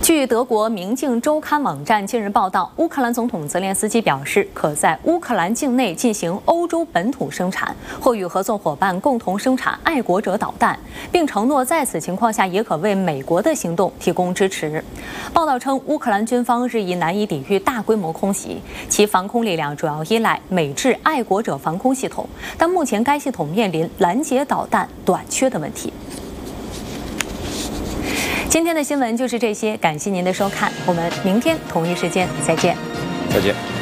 据德国《明镜周刊》网站近日报道，乌克兰总统泽连斯基表示，可在乌克兰境内进行欧洲本土生产，或与合作伙伴共同生产爱国者导弹，并承诺在此情况下也可为美国的行动提供支持。报道称，乌克兰军方日益难以抵御大规模空袭，其防空力量主要依赖美制爱国者防空系统，但目前该系统面临拦截导弹短缺的问题。 今天的新闻就是这些，感谢您的收看，我们明天同一时间再见。 再见。